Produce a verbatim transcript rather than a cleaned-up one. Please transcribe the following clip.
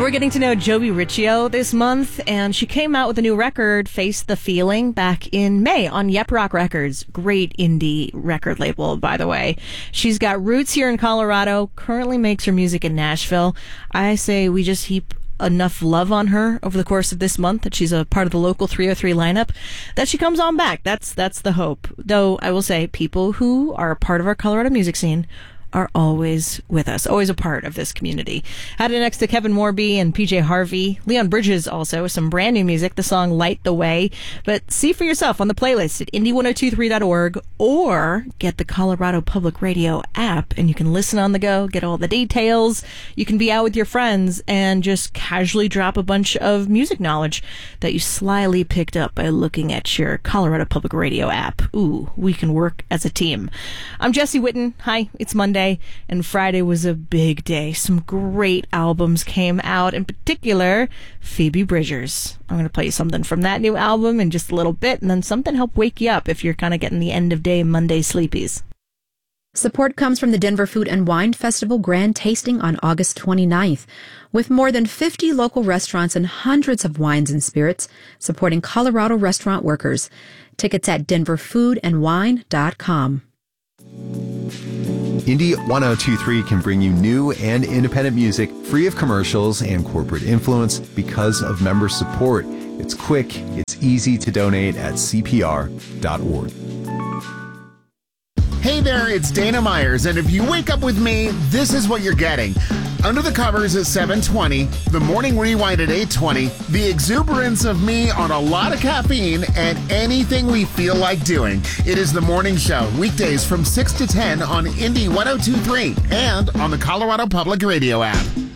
We're getting to know Joey Riccio this month, and she came out with a new record, Face the Feeling, back in May on Yep Rock Records. Great indie record label, by the way. She's got roots here in Colorado, currently makes her music in Nashville. I say we just heap enough love on her over the course of this month that she's a part of the local three oh three lineup, that she comes on back. That's that's the hope. Though I will say, people who are a part of our Colorado music scene are always with us, always a part of this community. Had it next to Kevin Morby and P J Harvey. Leon Bridges also with some brand new music, the song Light the Way. But see for yourself on the playlist at indie ten twenty-three dot org, or get the Colorado Public Radio app and you can listen on the go, get all the details. You can be out with your friends and just casually drop a bunch of music knowledge that you slyly picked up by looking at your Colorado Public Radio app. Ooh, we can work as a team. I'm Jesse Witten. Hi, it's Monday. And Friday was a big day. Some great albums came out, in particular, Phoebe Bridgers. I'm going to play you something from that new album in just a little bit, and then something to help wake you up if you're kind of getting the end of day Monday sleepies. Support comes from the Denver Food and Wine Festival Grand Tasting on August twenty-ninth. With more than fifty local restaurants and hundreds of wines and spirits supporting Colorado restaurant workers. Tickets at denver food and wine dot com. Indie ten twenty-three can bring you new and independent music free of commercials and corporate influence because of member support. It's quick, it's easy to donate at c p r dot org. Hey there, it's Dana Myers, and if you wake up with me, this is what you're getting. Under the Covers at seven twenty, The Morning Rewind at eight twenty, the exuberance of me on a lot of caffeine, and anything we feel like doing. It is The Morning Show, weekdays from six to ten on Indie ten twenty-three and on the Colorado Public Radio app.